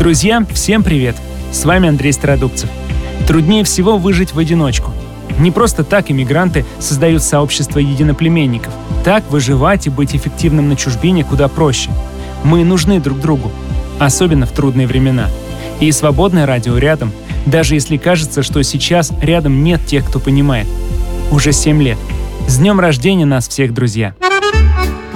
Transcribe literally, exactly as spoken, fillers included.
Друзья, всем привет! С вами Андрей Стародубцев. Труднее всего выжить в одиночку. Не просто так иммигранты создают сообщество единоплеменников. Так выживать и быть эффективным на чужбине куда проще. Мы нужны друг другу, особенно в трудные времена. И свободное радио рядом, даже если кажется, что сейчас рядом нет тех, кто понимает. Уже семь лет. С днем рождения нас всех, друзья!